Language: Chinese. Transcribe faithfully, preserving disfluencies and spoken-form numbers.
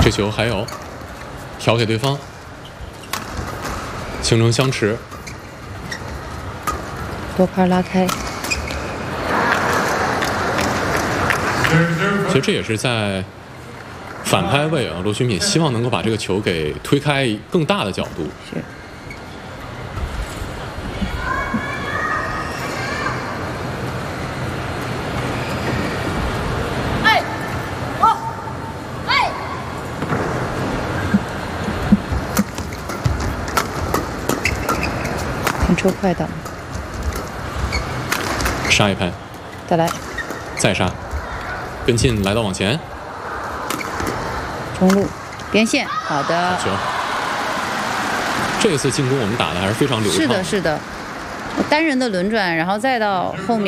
这球还有，调给对方，形成相持。 多拍拉开。 其实这也是在反拍位啊，罗勋敏希望能够把这个球给推开更大的角度。 是。 哎，好，哎。 看抽快档。 杀一拍。 再来。 再杀。跟进来到网前。 中路边线，好的。 球。这次进攻我们打的还是非常流畅。 是的，是的。单人的轮转，然后再到后面。